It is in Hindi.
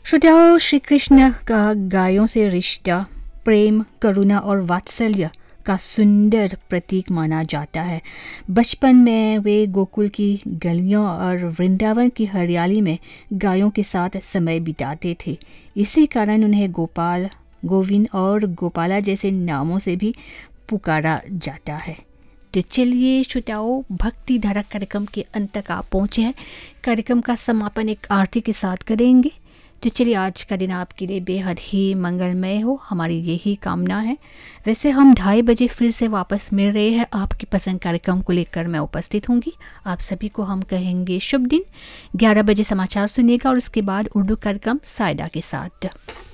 श्रोताओं, श्री कृष्ण का गायों से रिश्ता प्रेम, करुणा और वात्सल्य का सुंदर प्रतीक माना जाता है। बचपन में वे गोकुल की गलियों और वृंदावन की हरियाली में गायों के साथ समय बिताते थे। इसी कारण उन्हें गोपाल, गोविंद और गोपाला जैसे नामों से भी पुकारा जाता है। तो चलिए श्रोताओं, भक्ति धारा कार्यक्रम के अंत तक आप पहुँचे हैं। कार्यक्रम का समापन एक आरती के साथ करेंगे। तो चलिए, आज का दिन आपके लिए बेहद ही मंगलमय हो, हमारी यही कामना है। वैसे हम 2:30 फिर से वापस मिल रहे हैं। आपकी पसंद कार्यक्रम को लेकर मैं उपस्थित होंगी। आप सभी को हम कहेंगे शुभ दिन। 11 बजे समाचार सुनिएगा और उसके बाद उर्दू कार्यक्रम सायदा के साथ।